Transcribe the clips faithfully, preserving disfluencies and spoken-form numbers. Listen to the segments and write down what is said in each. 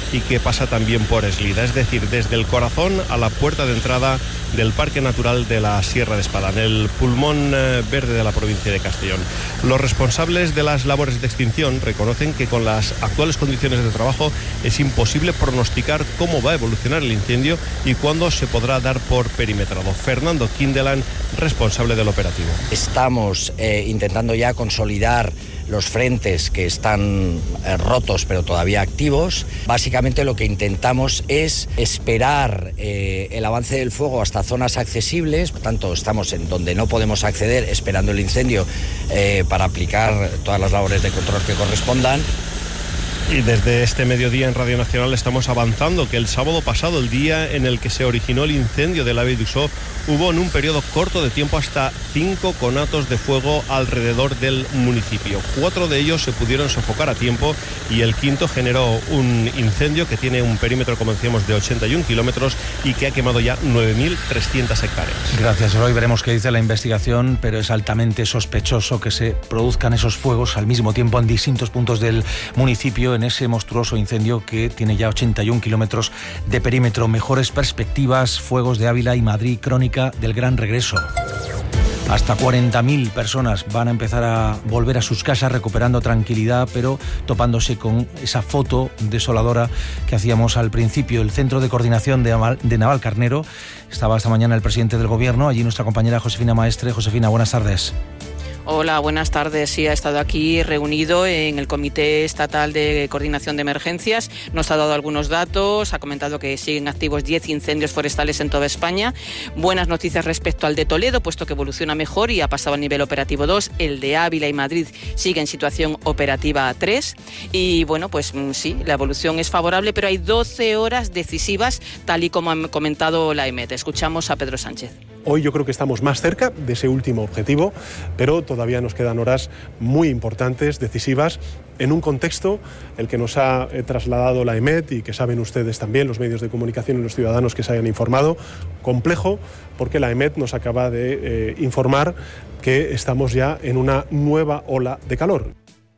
y que pasa también por Eslida, es decir, desde el corazón a la puerta de entrada del Parque Natural de la Sierra de Espadán, el pulmón verde de la provincia de Castellón. Los responsables de las labores de extinción reconocen que con las actuales condiciones de trabajo es imposible pronosticar cómo va a evolucionar el incendio y cuándo se podrá dar por perimetrado. Fernando Kindelan, responsable del operativo. Estamos eh, intentando ya consolidar los frentes que están eh, rotos pero todavía activos. Básicamente lo que intentamos es esperar eh, el avance del fuego hasta zonas accesibles, por tanto estamos en donde no podemos acceder esperando el incendio eh, para aplicar todas las labores de control que correspondan. Y desde este mediodía en Radio Nacional estamos avanzando que el sábado pasado, el día en el que se originó el incendio del Ave d'Ussó, hubo en un periodo corto de tiempo hasta cinco conatos de fuego alrededor del municipio. Cuatro de ellos se pudieron sofocar a tiempo y el quinto generó un incendio que tiene un perímetro, como decíamos, de ochenta y un kilómetros y que ha quemado ya nueve mil trescientas hectáreas. Gracias, hoy veremos qué dice la investigación, pero es altamente sospechoso que se produzcan esos fuegos al mismo tiempo en distintos puntos del municipio, en ese monstruoso incendio que tiene ya ochenta y un kilómetros de perímetro. Mejores perspectivas, fuegos de Ávila y Madrid, crónica del gran regreso. Hasta cuarenta mil personas van a empezar a volver a sus casas recuperando tranquilidad, pero topándose con esa foto desoladora que hacíamos al principio. El Centro de Coordinación de, Naval, de Navalcarnero, estaba esta mañana el presidente del Gobierno, allí nuestra compañera Josefina Maestre. Josefina, buenas tardes. Hola, buenas tardes. Sí, ha estado aquí reunido en el Comité Estatal de Coordinación de Emergencias. Nos ha dado algunos datos, ha comentado que siguen activos diez incendios forestales en toda España. Buenas noticias respecto al de Toledo, puesto que evoluciona mejor y ha pasado al nivel operativo dos. El de Ávila y Madrid sigue en situación operativa tres. Y bueno, pues sí, la evolución es favorable, pero hay doce horas decisivas, tal y como ha comentado la E M E T. Escuchamos a Pedro Sánchez. Hoy yo creo que estamos más cerca de ese último objetivo, pero todavía nos quedan horas muy importantes, decisivas, en un contexto el que nos ha trasladado la E M E T y que saben ustedes también, los medios de comunicación y los ciudadanos que se hayan informado, complejo, porque la E M E T nos acaba de eh, informar que estamos ya en una nueva ola de calor.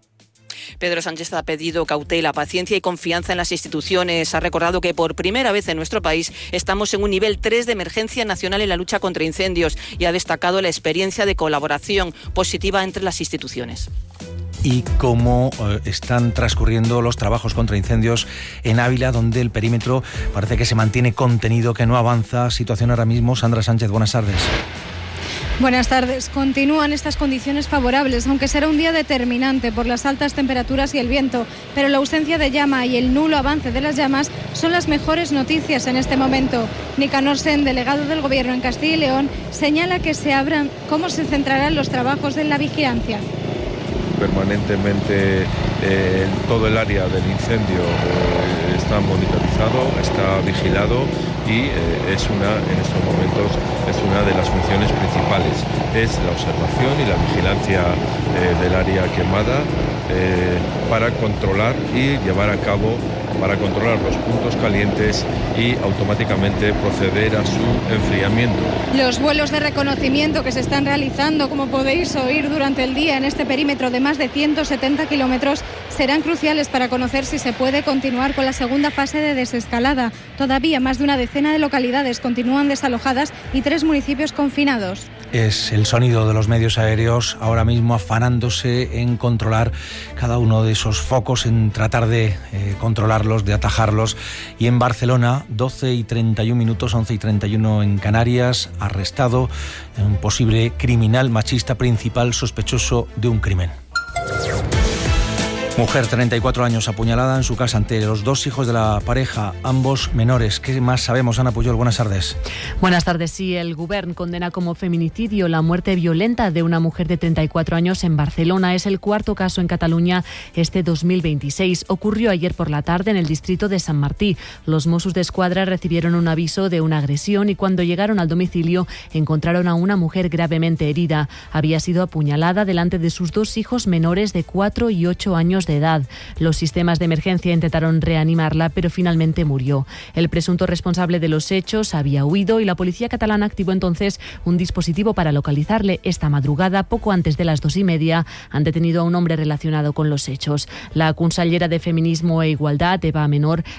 Pedro Sánchez ha pedido cautela, paciencia y confianza en las instituciones. Ha recordado que por primera vez en nuestro país estamos en un nivel tres de emergencia nacional en la lucha contra incendios y ha destacado la experiencia de colaboración positiva entre las instituciones. Y cómo eh, están transcurriendo los trabajos contra incendios en Ávila, donde el perímetro parece que se mantiene contenido, que no avanza. Situación ahora mismo. Sandra Sánchez, buenas tardes. Buenas tardes. Continúan estas condiciones favorables, aunque será un día determinante por las altas temperaturas y el viento, pero la ausencia de llama y el nulo avance de las llamas son las mejores noticias en este momento. Nicanor Sen, delegado del Gobierno en Castilla y León, señala que se abran cómo se centrarán los trabajos en la vigilancia. Permanentemente eh, todo el área del incendio eh, está monitorizado, está vigilado y eh, es una, en estos momentos, es una de las funciones principales. Es la observación y la vigilancia eh, del área quemada eh, para controlar y llevar a cabo, para controlar los puntos calientes y automáticamente proceder a su enfriamiento. Los vuelos de reconocimiento que se están realizando, como podéis oír durante el día en este perímetro de más de ciento setenta kilómetros, serán cruciales para conocer si se puede continuar con la segunda fase de desescalada. Todavía más de una decena de localidades continúan desalojadas y tres municipios confinados. Es el sonido de los medios aéreos ahora mismo afanándose en controlar cada uno de esos focos, en tratar de eh, controlarlos, de atajarlos. Y en Barcelona, doce y treinta y un minutos, once y treinta y uno en Canarias, arrestado un posible criminal machista principal sospechoso de un crimen. Mujer, treinta y cuatro años, apuñalada en su casa ante los dos hijos de la pareja, ambos menores. ¿Qué más sabemos, Ana Puyol? Buenas tardes. Buenas tardes. Sí, el Govern condena como feminicidio la muerte violenta de una mujer de treinta y cuatro años en Barcelona. Es el cuarto caso en Cataluña este dos mil veintiséis. Ocurrió ayer por la tarde en el distrito de Sant Martí. Los Mossos d'Esquadra recibieron un aviso de una agresión y cuando llegaron al domicilio encontraron a una mujer gravemente herida. Había sido apuñalada delante de sus dos hijos menores de cuatro y ocho años de edad. Los sistemas de emergencia intentaron reanimarla, pero finalmente murió. El presunto responsable de los hechos había huido y la policía catalana activó entonces un dispositivo para localizarle. Esta madrugada, poco antes de las dos y media, han detenido a un hombre relacionado con los hechos. La consellera de Feminismo e Igualdad, Eva Menor,